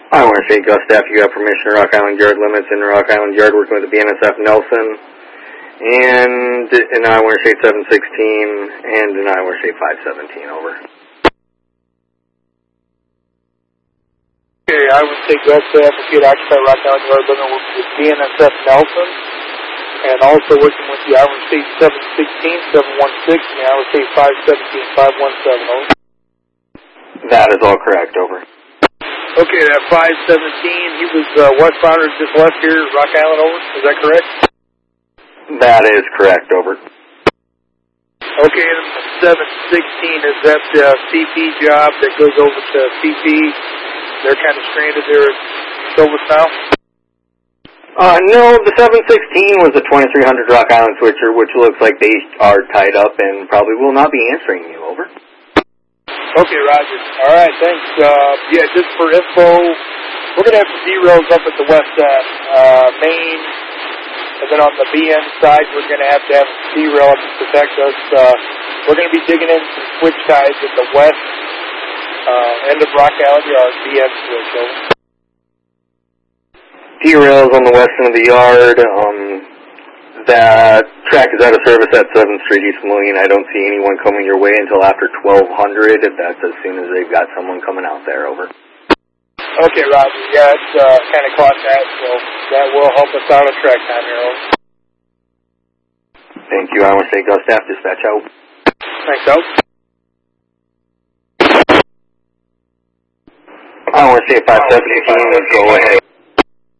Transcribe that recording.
I want to say, Gus Staff, you have permission to Rock Island Yard limits in Rock Island Yard working with the BNSF Nelson. And I want to say 716, and I want to say 517, over. Okay, I would say Gus Staff, if you'd occupy Rock Island Yard limit working with BNSF Nelson, and also working with the Iowa State 716, 716, and the Iowa State 517, 517, over. That is all correct, over. Okay, that 517, he was westbound just left here, Rock Island, over. Is that correct? That is correct, over. Okay, and 716, is that the CP job that goes over to CP? They're kind of stranded there at Silver now? No, the 716 was a 2300 Rock Island switcher, which looks like they are tied up and probably will not be answering you, over. Okay, Roger. All right, thanks. Yeah, just for info, we're going to have some derails up at the west end, main, and then on the BN side, we're going to have a derail up to protect us. We're going to be digging in some switch ties at the west end of Rock Island Yard, BN switch, over. Derails on the west end of the yard. That track is out of service at 7th Street, East Moline. I don't see anyone coming your way until after 1200. That's as soon as they've got someone coming out there, over. Okay, Roger. Yeah, it's kind of caught that, so that will help us out at track time here, over. Thank you. I want to say Gus Staff, dispatch out. Thanks, out. I want to say 517, go ahead.